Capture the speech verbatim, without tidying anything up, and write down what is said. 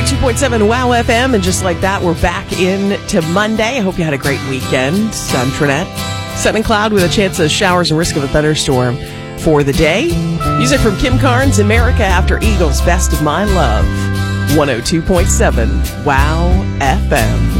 two point seven Wow F M, and just like that, we're back in to Monday. I hope you had a great weekend. I'm Trinette. Sun and cloud with a chance of showers and risk of a thunderstorm for the day. Music from Kim Carnes, America After Eagles, Best of My Love. one oh two point seven Wow F M.